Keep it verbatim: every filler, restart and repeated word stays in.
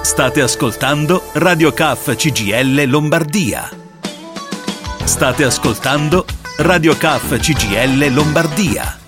State ascoltando Radio K F C G I L Lombardia. State ascoltando Radio K F C G I L Lombardia.